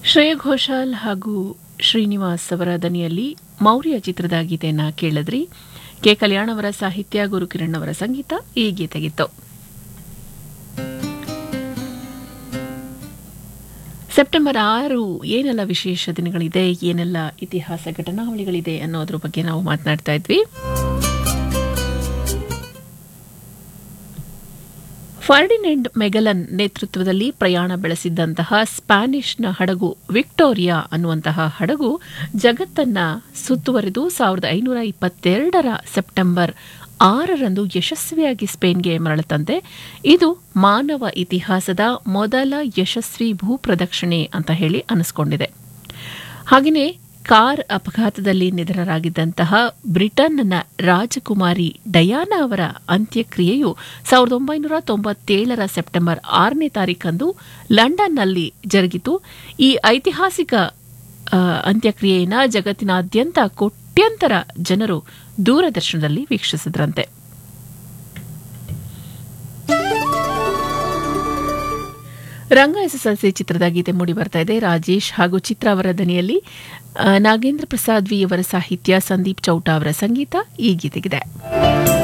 ಶ್ರೇಯಾ ಘೋಷಾಲ್ ಹಾಗೂ ಶ್ರೀನಿವಾಸ್ ಅವರ ದನಿಯಲ್ಲಿ ಮೌರ್ಯ ಚಿತ್ರದ ಗೀತೆಯನ್ನ ಕೇಳಿದ್ರಿ. ಕೆ ಕಲ್ಯಾಣ್ ಅವರ ಸಾಹಿತ್ಯ, ಗುರುಕಿರಣ್ ಅವರ ಸಂಗೀತ ಈ ಗೀತೆಗಿತ್ತು. ಸೆಪ್ಟೆಂಬರ್ 6 ಏನೆಲ್ಲ ವಿಶೇಷ ದಿನಗಳಿದೆ, ಏನೆಲ್ಲ ಇತಿಹಾಸ ಘಟನಾವಳಿಗಳಿದೆ ಅನ್ನೋದ್ರ ಬಗ್ಗೆ ನಾವು ಮಾತನಾಡ್ತಾ ಇದ್ವಿ. ಫರ್ಡಿನೆಂಡ್ ಮೆಗಲನ್ ನೇತೃತ್ವದಲ್ಲಿ ಪ್ರಯಾಣ ಬೆಳೆಸಿದ್ದಂತಹ ಸ್ಪ್ಯಾನಿಷ್ನ ಹಡಗು ವಿಕ್ಟೋರಿಯಾ ಅನ್ನುವಂತಹ ಹಡಗು ಜಗತ್ತನ್ನ ಸುತ್ತುವರಿದು 1522 ಸೆಪ್ಟೆಂಬರ್ 6 ಯಶಸ್ವಿಯಾಗಿ ಸ್ಪೇನ್ಗೆ ಮರಳುತ್ತಂತೆ. ಇದು ಮಾನವ ಇತಿಹಾಸದ ಮೊದಲ ಯಶಸ್ವಿ ಭೂಪ್ರದಕ್ಷಿಣೆ ಅಂತ ಹೇಳಿ ಅನಿಸ್ಕೊಂಡಿದೆ. ಹಾಗೆಯೇ ಕಾರ್ ಅಪಘಾತದಲ್ಲಿ ನಿಧನರಾಗಿದ್ದಂತಹ ಬ್ರಿಟನ್ನ ರಾಜಕುಮಾರಿ ಡಯಾನಾ ಅವರ ಅಂತ್ಯಕ್ರಿಯೆಯು 1997 ಸೆಪ್ಟೆಂಬರ್ 6 ಲಂಡನ್ನಲ್ಲಿ ಜರುಗಿತು. ಈ ಐತಿಹಾಸಿಕ ಅಂತ್ಯಕ್ರಿಯೆಯನ್ನು ಜಗತ್ತಿನಾದ್ಯಂತ ಕೋಟ್ಯಂತರ ಜನರು ದೂರದರ್ಶನದಲ್ಲಿ ವೀಕ್ಷಿಸಿದ್ರಂತೆ. ರಂಗ ಎಸ್ಎಸ್ಎಲ್ಸಿ ಚಿತ್ರದ ಗೀತೆ ಮೂಡಿ ಬರ್ತಾ ಇದೆ. ರಾಜೇಶ್ ಹಾಗೂ ಚಿತ್ರ ಅವರ ದನಿಯಲ್ಲಿ ನಾಗೇಂದ್ರ ಪ್ರಸಾದ್ ವಿ ಅವರ ಸಾಹಿತ್ಯ, ಸಂದೀಪ್ ಚೌಟಾ ಅವರ ಸಂಗೀತ ಈ ಗೀತೆಗಿದೆ.